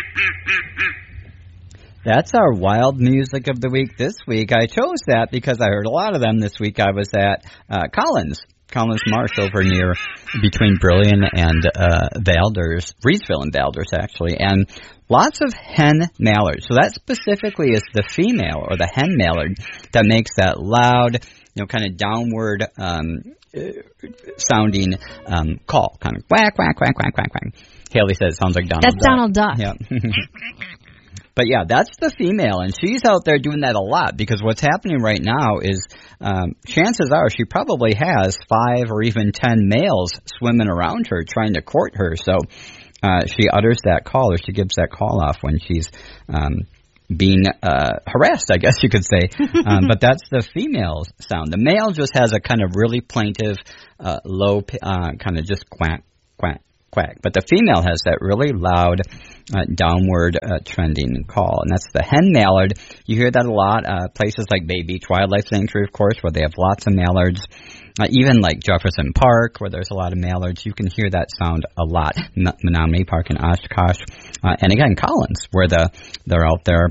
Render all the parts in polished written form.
That's our wild music of the week this week. I chose that because I heard a lot of them this week. I was at Collins Marsh over near between Brillion and Valders, Reedsville and Valders actually, and lots of hen mallards. So that specifically is the female or the hen mallard that makes that loud, kind of downward sounding call, kind of quack, quack, quack, quack, quack, quack. Haley says it sounds like Donald Duck. That's Donald Duck. Yeah. But yeah, that's the female, and she's out there doing that a lot because what's happening right now is chances are she probably has 5 or even 10 males swimming around her trying to court her. So she utters that call, or she gives that call off when she's being harassed, I guess you could say. But that's the female sound. The male just has a kind of really plaintive, low, kind of just quack, quack, quack. But the female has that really loud, downward trending call, and that's the hen mallard. You hear that a lot. Places like Bay Beach Wildlife Sanctuary, of course, where they have lots of mallards. Even like Jefferson Park, where there's a lot of mallards, you can hear that sound a lot. Menominee Park in Oshkosh, and again Collins, where they're out there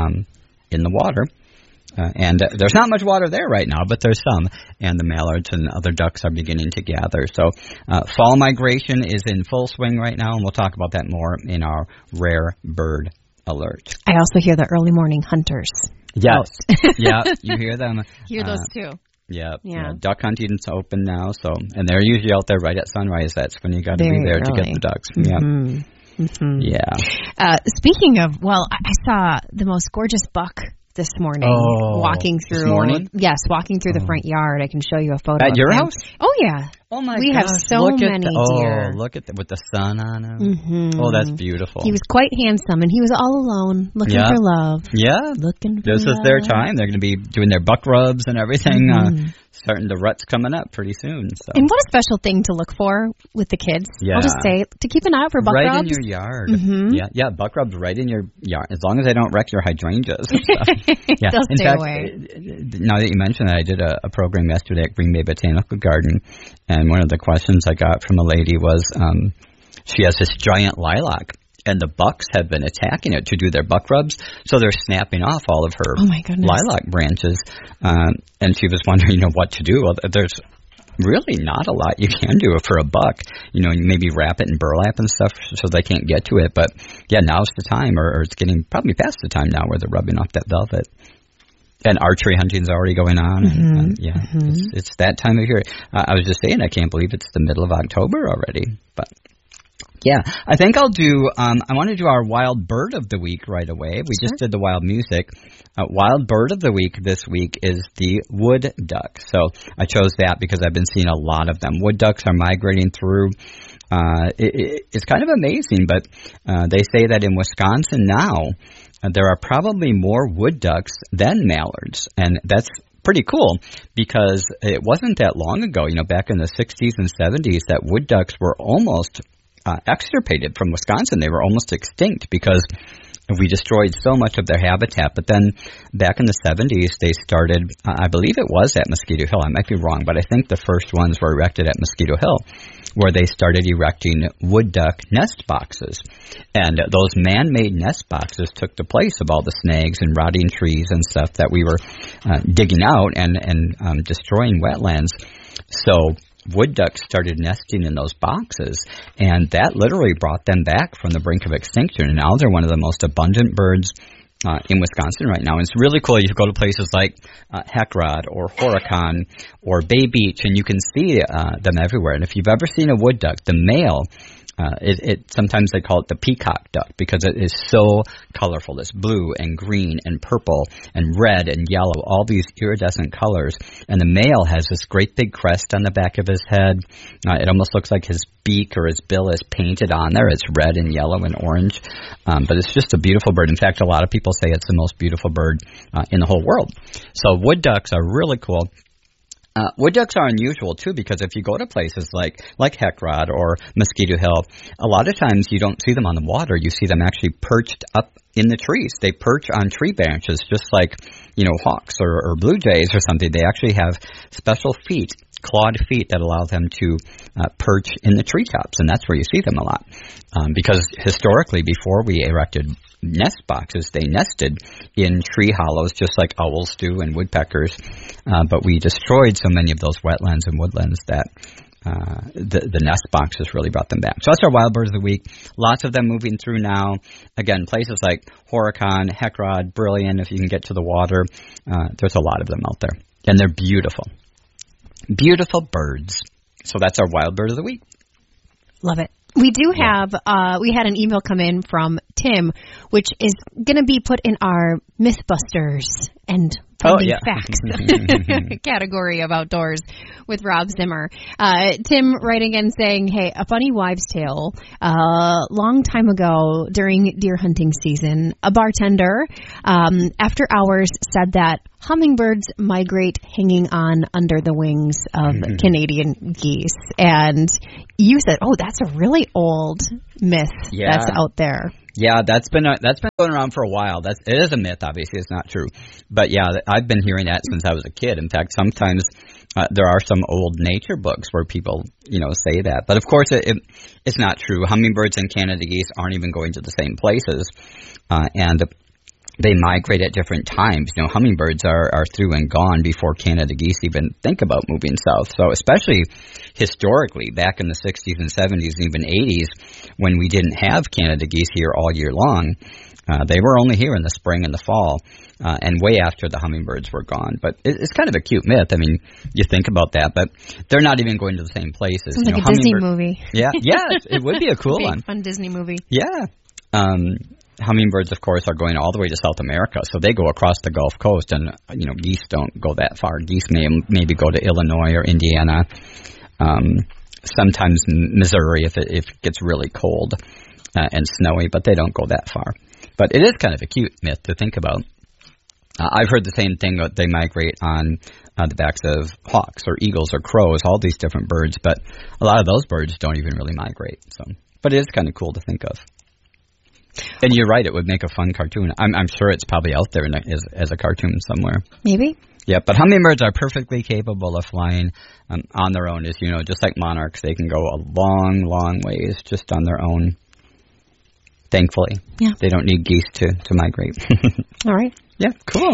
in the water. And there's not much water there right now, but there's some, and the mallards and other ducks are beginning to gather. So fall migration is in full swing right now, and we'll talk about that more in our Rare Bird Alert. I also hear the early morning hunters. Yes, yeah, you hear them. Hear those too. Yeah. Duck hunting's open now, and they're usually out there right at sunrise. That's when you got to be there to get the ducks. Mm-hmm. Yeah. Mm-hmm. Yeah. Speaking of, I saw the most gorgeous buck this morning walking through. This morning? Yes, walking through the front yard. I can show you a photo at your house. Oh yeah. Oh my we gosh. have so many deer. Oh, look at with the sun on him. Mm-hmm. Oh, that's beautiful. He was quite handsome, and he was all alone, looking for love. Yeah, looking for this love. is their time. They're going to be doing their buck rubs and everything. Starting the rut's coming up pretty soon. So. And what a special thing to look for with the kids. Yeah. I'll just say to keep an eye out for buck rubs. Right in your yard. Mm-hmm. Yeah, buck rubs right in your yard, as long as they don't wreck your hydrangeas. Yeah. They'll in stay fact, away. Now that you mentioned that, I did a program yesterday at Green Bay Botanical Garden, and one of the questions I got from a lady was she has this giant lilac, and the bucks have been attacking it to do their buck rubs, so they're snapping off all of her lilac branches. And she was wondering, what to do. Well, there's really not a lot you can do for a buck. Maybe wrap it in burlap and stuff so they can't get to it. But yeah, now's the time, or it's getting probably past the time now where they're rubbing off that velvet. And archery hunting's already going on. And it's that time of year. I was just saying, I can't believe it's the middle of October already. But yeah, I think I'll do, I want to do our wild bird of the week right away. We just did the wild music. Wild bird of the week this week is the wood duck. So I chose that because I've been seeing a lot of them. Wood ducks are migrating through. It's kind of amazing, but they say that in Wisconsin now, there are probably more wood ducks than mallards, and that's pretty cool because it wasn't that long ago, back in the 60s and 70s, that wood ducks were almost extirpated from Wisconsin. They were almost extinct because we destroyed so much of their habitat. But then back in the 70s, they started, I believe it was at Mosquito Hill. I might be wrong, but I think the first ones were erected at Mosquito Hill, where they started erecting wood duck nest boxes. And those man-made nest boxes took the place of all the snags and rotting trees and stuff that we were digging out and destroying wetlands. So wood ducks started nesting in those boxes, and that literally brought them back from the brink of extinction. And now they're one of the most abundant birds in Wisconsin right now. And it's really cool. You go to places like Heckrod or Horicon or Bay Beach, and you can see them everywhere. And if you've ever seen a wood duck, the male, sometimes they call it the peacock duck because it is so colorful. It's blue and green and purple and red and yellow, all these iridescent colors. And the male has this great big crest on the back of his head. It almost looks like his beak or his bill is painted on there. It's red and yellow and orange. But it's just a beautiful bird. In fact, a lot of people say it's the most beautiful bird in the whole world. So wood ducks are really cool. Wood ducks are unusual, too, because if you go to places like Heckrod or Mosquito Hill, a lot of times you don't see them on the water. You see them actually perched up in the trees. They perch on tree branches just like, hawks or blue jays or something. They actually have special feet clawed feet that allow them to perch in the treetops, and that's where you see them a lot. Because historically, before we erected nest boxes, they nested in tree hollows just like owls do and woodpeckers, but we destroyed so many of those wetlands and woodlands that the nest boxes really brought them back. So that's our wild birds of the week. Lots of them moving through now. Again, places like Horicon, Heckrod, Brilliant, if you can get to the water. There's a lot of them out there. And they're beautiful. Beautiful birds. So that's our wild bird of the week. Love it. We do have, we had an email come in from Tim, which is going to be put in our Mythbusters and Finding Facts category of outdoors with Rob Zimmer. Tim writing in saying, hey, a funny wives' tale. Long time ago during deer hunting season, a bartender after hours said that hummingbirds migrate hanging on under the wings of Canadian geese. And you said, oh, that's a really old myth that's out there. Yeah, that's been going around for a while. It is a myth, obviously. It's not true. But yeah, I've been hearing that since I was a kid. In fact, sometimes there are some old nature books where people, say that. But of course, it's not true. Hummingbirds and Canada geese aren't even going to the same places. And they migrate at different times. Hummingbirds are through and gone before Canada geese even think about moving south. So especially historically, back in the 60s and 70s and even 80s, when we didn't have Canada geese here all year long, they were only here in the spring and the fall, and way after the hummingbirds were gone. But it's kind of a cute myth. I mean, you think about that, but they're not even going to the same places. Sounds like a Disney movie. Yeah, it would be a cool one. Fun Disney movie. Yeah. Hummingbirds, of course, are going all the way to South America, so they go across the Gulf Coast, and geese don't go that far. Geese maybe go to Illinois or Indiana, sometimes Missouri if it gets really cold and snowy, but they don't go that far. But it is kind of a cute myth to think about. I've heard the same thing, that they migrate on the backs of hawks or eagles or crows, all these different birds, but a lot of those birds don't even really migrate. But it is kind of cool to think of. And you're right, it would make a fun cartoon. I'm sure it's probably out there as a cartoon somewhere. Maybe. Yeah, but hummingbirds are perfectly capable of flying on their own. As you know, just like monarchs, they can go a long, long ways just on their own. Thankfully. Yeah. They don't need geese to migrate. All right. Yeah, cool.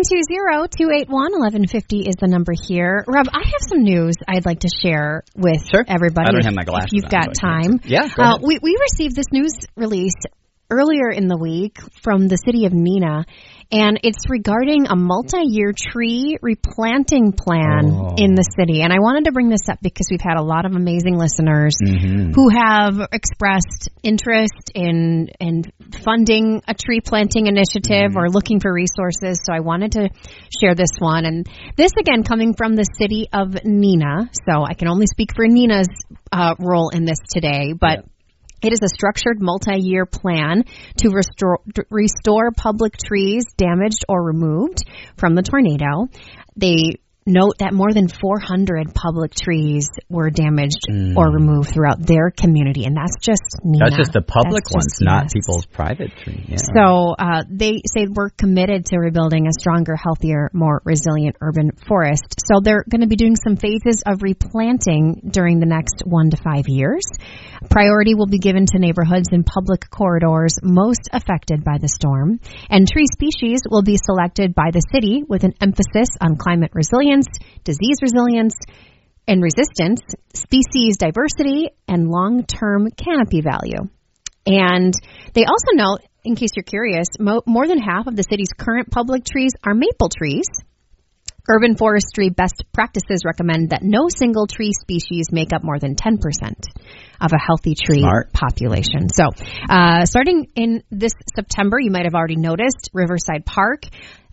920-281-1150 is the number here. Rob, I have some news I'd like to share with everybody. I don't have my glasses if you've got time. Yeah, go ahead. We received this news release earlier in the week from the city of Neenah, and it's regarding a multi-year tree replanting plan in the city. And I wanted to bring this up because we've had a lot of amazing listeners who have expressed interest in funding a tree planting initiative or looking for resources. So I wanted to share this one. And this, again, coming from the city of Neenah. So I can only speak for Neenah's role in this today, but it is a structured multi-year plan to restore public trees damaged or removed from the tornado. They note that more than 400 public trees were damaged or removed throughout their community, and that's just Neenah. That's just the public ones, not people's private trees. Yeah. So they say we're committed to rebuilding a stronger, healthier, more resilient urban forest. So they're going to be doing some phases of replanting during the next 1 to 5 years. Priority will be given to neighborhoods and public corridors most affected by the storm, and tree species will be selected by the city with an emphasis on climate resilience, disease resilience and resistance, species diversity, and long-term canopy value. And they also note, in case you're curious, more than half of the city's current public trees are maple trees. Urban forestry best practices recommend that no single tree species make up more than 10% of a healthy tree population. So starting in this September, you might have already noticed, Riverside Park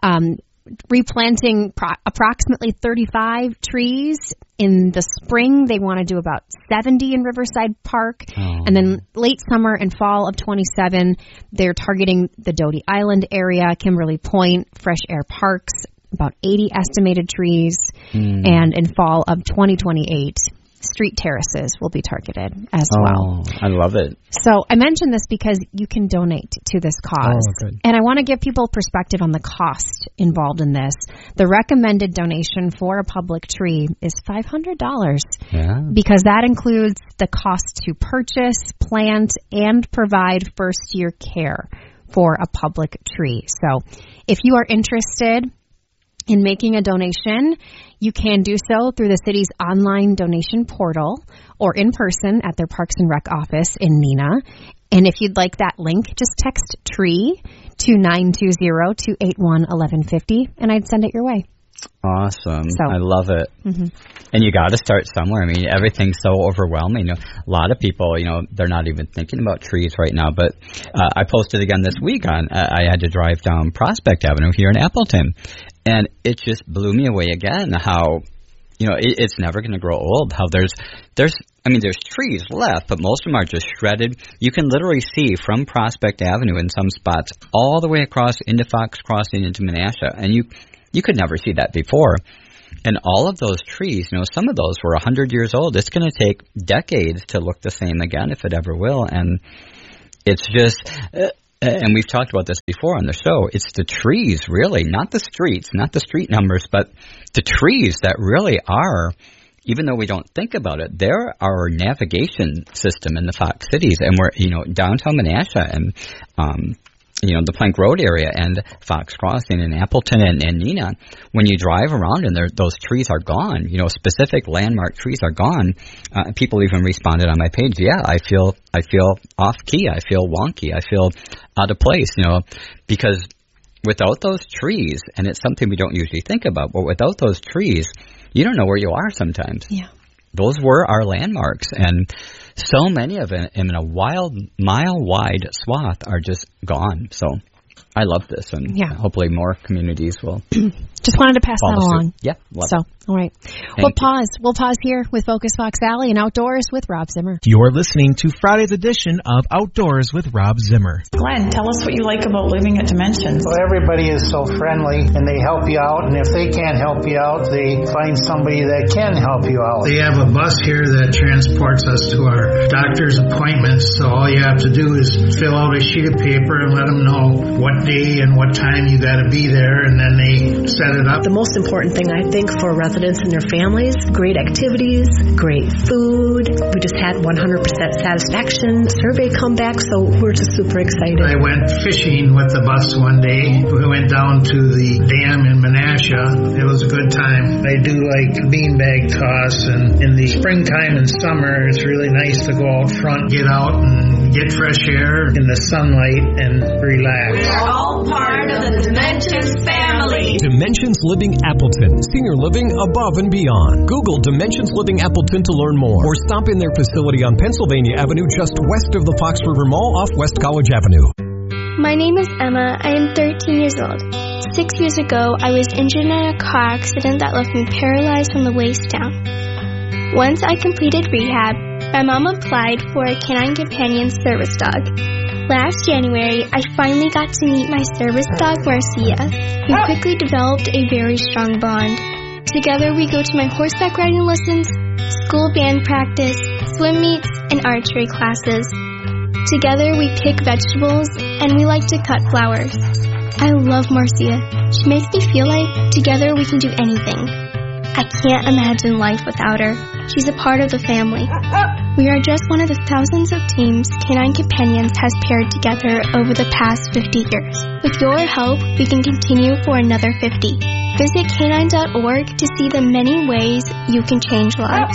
replanting approximately 35 trees. In the spring, they want to do about 70 in Riverside Park. And then late summer and fall of 27, they're targeting the Doty Island area, Kimberly Point, Fresh Air Parks, about 80 estimated trees. And in fall of 2028, street terraces will be targeted as well. I love it. So I mentioned this because you can donate to this cause. And I want to give people perspective on the cost involved in this. The recommended donation for a public tree is $500 because that includes the cost to purchase, plant, and provide first-year care for a public tree. So if you are interested in making a donation, you can do so through the city's online donation portal or in person at their Parks and Rec office in Neenah. And if you'd like that link, just text TREE to 920-281-1150 and I'd send it your way. Awesome. I love it. And you got to start somewhere. I mean, everything's so overwhelming. You know, a lot of people, they're not even thinking about trees right now. But I posted again this week on, I had to drive down Prospect Avenue here in Appleton. And it just blew me away again how, it's never going to grow old. How there's trees left, but most of them are just shredded. You can literally see from Prospect Avenue in some spots all the way across into Fox Crossing into Menasha. And you could never see that before. And all of those trees, some of those were 100 years old. It's going to take decades to look the same again, if it ever will. And it's just, and we've talked about this before on the show, it's the trees, really, not the streets, not the street numbers, but the trees that really are, even though we don't think about it, they're our navigation system in the Fox cities. And we're, downtown Menasha and, the Plank Road area and Fox Crossing and Appleton and Neenah, when you drive around and those trees are gone, specific landmark trees are gone, people even responded on my page, I feel off key, I feel wonky, I feel out of place, because without those trees, and it's something we don't usually think about, but without those trees, you don't know where you are sometimes. Yeah. Those were our landmarks, and so many of them in a mile-wide swath are just gone. So I love this, and hopefully more communities will. Just wanted to pass that along. Yeah. All right. We'll pause here with Focus Fox Valley and Outdoors with Rob Zimmer. You're listening to Friday's edition of Outdoors with Rob Zimmer. Glenn, tell us what you like about living at Dimensions. Well, everybody is so friendly, and they help you out, and if they can't help you out, they find somebody that can help you out. They have a bus here that transports us to our doctor's appointments, so all you have to do is fill out a sheet of paper and let them know what day and what time you got to be there, and then they set it up. The most important thing, I think, for residents and their families, great activities, great food. We just had 100% satisfaction survey come back, so we're just super excited. I went fishing with the bus one day. We went down to the dam in Menasha. It was a good time. They do like beanbag toss, and in the springtime and summer, it's really nice to go out front, get out and get fresh air in the sunlight and relax. We're all part of the Dimensions family. Dimensions Living Appleton, senior living above and beyond. Google Dimensions Living Appleton to learn more, or stop in their facility on Pennsylvania Avenue just west of the Fox River Mall off West College Avenue. My name is Emma. I am 13 years old. 6 years ago, I was injured in a car accident that left me paralyzed from the waist down. Once I completed rehab, my mom applied for a Canine Companion service dog. Last January, I finally got to meet my service dog, Marcia. We quickly developed a very strong bond. Together, we go to my horseback riding lessons, school band practice, swim meets, and archery classes. Together, we pick vegetables, and we like to cut flowers. I love Marcia. She makes me feel like together we can do anything. I can't imagine life without her. She's a part of the family. We are just one of the thousands of teams Canine Companions has paired together over the past 50 years. With your help, we can continue for another 50. Visit canine.org to see the many ways you can change lives.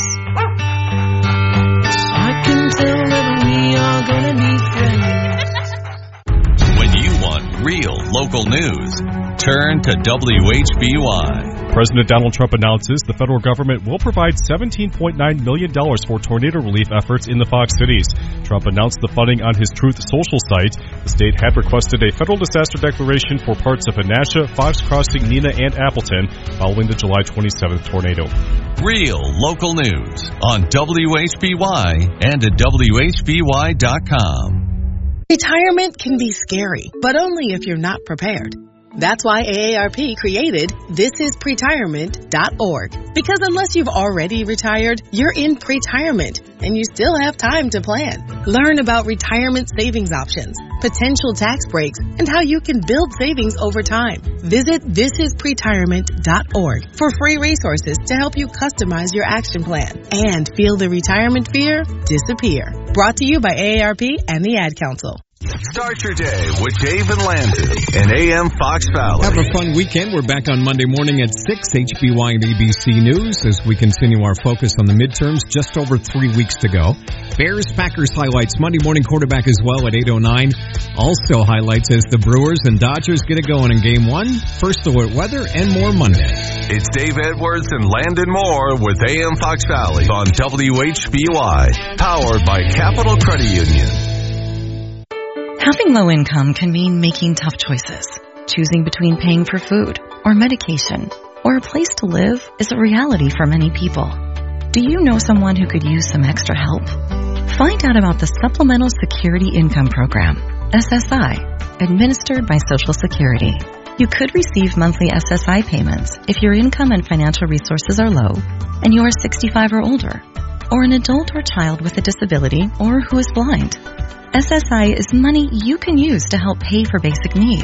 I can tell that we are gonna be friends. When you want real local news, turn to WHBY. President Donald Trump announces the federal government will provide $17.9 million for tornado relief efforts in the Fox cities. Trump announced the funding on his Truth Social site. The state had requested a federal disaster declaration for parts of Menasha, Fox Crossing, Neenah, and Appleton following the July 27th tornado. Real local news on WHBY and at WHBY.com. Retirement can be scary, but only if you're not prepared. That's why AARP created thisispretirement.org. Because unless you've already retired, you're in pretirement, and you still have time to plan. Learn about retirement savings options, potential tax breaks, and how you can build savings over time. Visit thisispretirement.org for free resources to help you customize your action plan and feel the retirement fear disappear. Brought to you by AARP and the Ad Council. Start your day with Dave and Landon and AM Fox Valley. Have a fun weekend. We're back on Monday morning at 6, HBY and ABC News, as we continue our focus on the midterms. Just over 3 weeks to go. Bears-Packers highlights Monday morning quarterback as well at 8:09. Also highlights as the Brewers and Dodgers get it going in Game 1. First alert weather and more Monday. It's Dave Edwards and Landon Moore with AM Fox Valley on WHBY. Powered by Capital Credit Union. Having low income can mean making tough choices. Choosing between paying for food or medication or a place to live is a reality for many people. Do you know someone who could use some extra help? Find out about the Supplemental Security Income Program, SSI, administered by Social Security. You could receive monthly SSI payments if your income and financial resources are low and you are 65 or older, or an adult or child with a disability or who is blind. SSI is money you can use to help pay for basic needs.